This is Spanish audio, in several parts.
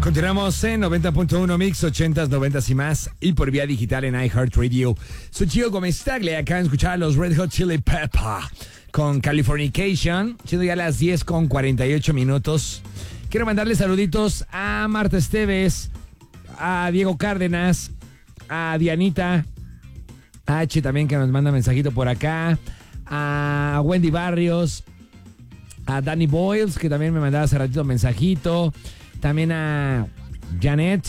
Continuamos en 90.1 Mix, 80s, 90s y más, y por vía digital en iHeartRadio. Soy Gio Gómez Tagle, acá en escuchar a los Red Hot Chili Peppers con Californication, siendo ya las 10:48. Quiero mandarle saluditos a Marta Esteves, a Diego Cárdenas, a Dianita H también, que nos manda mensajito por acá, a Wendy Barrios, a Danny Boyles, que también me mandaba hace ratito mensajito, también a Janet.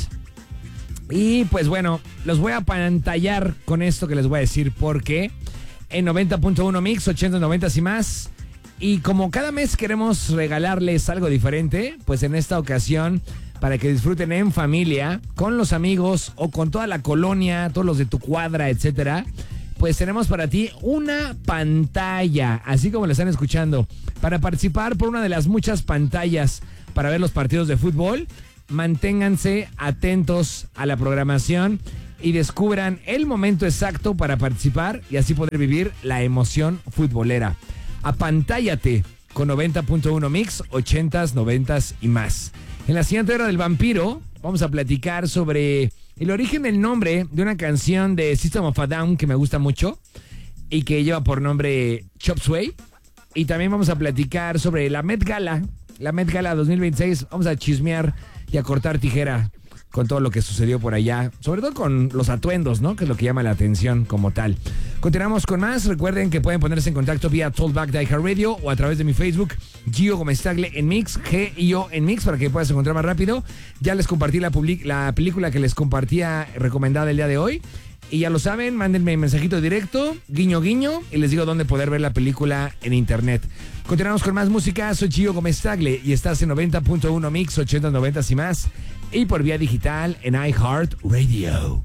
Y pues bueno, los voy a apantallar con esto que les voy a decir, porque en 90.1 Mix, 80, 90 y más. Y como cada mes queremos regalarles algo diferente, pues en esta ocasión, para que disfruten en familia, con los amigos o con toda la colonia, todos los de tu cuadra, etcétera, pues tenemos para ti una pantalla, así como lo están escuchando. Para participar por una de las muchas pantallas para ver los partidos de fútbol, manténganse atentos a la programación y descubran el momento exacto para participar y así poder vivir la emoción futbolera. Apantállate con 90.1 Mix, 80s, 90s y más. En la siguiente hora del vampiro vamos a platicar sobre el origen del nombre de una canción de System of a Down que me gusta mucho y que lleva por nombre Chop Suey. Y también vamos a platicar sobre la Met Gala 2026. Vamos a chismear y a cortar tijera con todo lo que sucedió por allá, sobre todo con los atuendos, ¿no? Que es lo que llama la atención como tal. Continuamos con más. Recuerden que pueden ponerse en contacto vía Talkback de iHeartRadio o a través de mi Facebook, Gio Gómez Tagle en Mix, G-I-O en Mix, para que puedas encontrar más rápido. Ya les compartí la película que les compartía recomendada el día de hoy. Y ya lo saben, mándenme mensajito directo, guiño guiño, y les digo dónde poder ver la película en internet. Continuamos con más música. Soy Gio Gómez Tagle y estás en 90.1 Mix, 80, 90 y más, y por vía digital en iHeartRadio.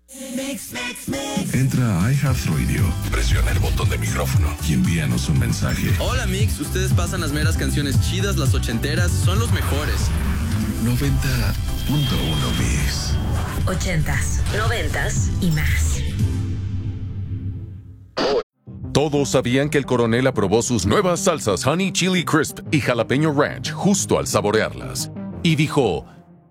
Entra a iHeartRadio, presiona el botón de micrófono y envíanos un mensaje. Hola Mix, ustedes pasan las meras canciones chidas, las ochenteras, son los mejores. 90.1 Mix. 80s, 90s y más. Todos sabían que el coronel aprobó sus nuevas salsas Honey Chili Crisp y Jalapeño Ranch justo al saborearlas. Y dijo...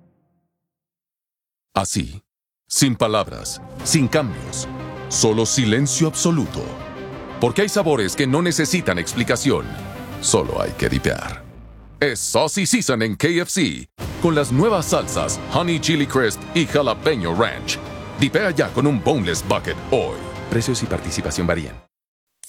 así, sin palabras, sin cambios, solo silencio absoluto. Porque hay sabores que no necesitan explicación, solo hay que dipear. Es Saucy Season en KFC, con las nuevas salsas Honey Chili Crisp y Jalapeño Ranch. Dipea ya con un Boneless Bucket hoy. Precios y participación varían.